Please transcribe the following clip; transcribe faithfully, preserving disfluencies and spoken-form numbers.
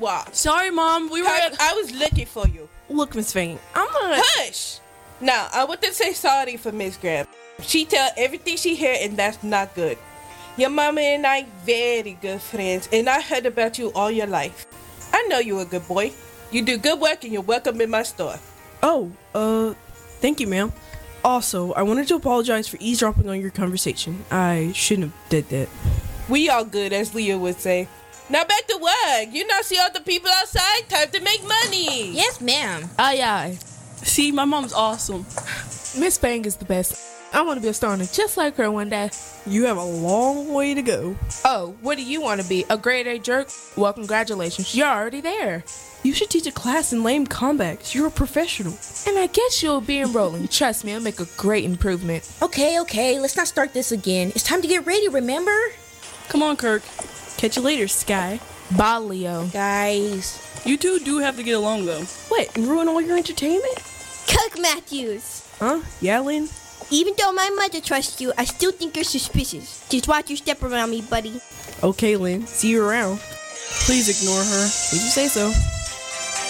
walk. Sorry, Mom. We were. I, I was looking for you. Look, Miss Fang, I'm not. Hush! Now, I want to say sorry for Miss Graham. She tell everything she hear, and that's not good. Your mama and I very good friends, and I heard about you all your life. I know you're a good boy. You do good work, and you're welcome in my store. Oh, uh, thank you, ma'am. Also, I wanted to apologize for eavesdropping on your conversation. I shouldn't have did that. We all good, as Leah would say. Now back to work. You not see all the people outside? Time to make money. Yes, ma'am. Aye, aye. See, my mom's awesome. Miss Fang is the best. I want to be a star just like her one day. You have a long way to go. Oh, what do you want to be? A grade A jerk? Well, congratulations. You're already there. You should teach a class in lame comebacks. You're a professional. And I guess you'll be enrolling. Trust me, I'll make a great improvement. Okay, okay, let's not start this again. It's time to get ready, remember? Come on, Kirk. Catch you later, Sky. Bye, Leo. Guys. You two do have to get along, though. What, and ruin all your entertainment? Kirk Matthews. Huh? Yeah, Lynn? Even though my mother trusts you, I still think you're suspicious. Just watch your step around me, buddy. Okay, Lynn. See you around. Please ignore her. Did you say so?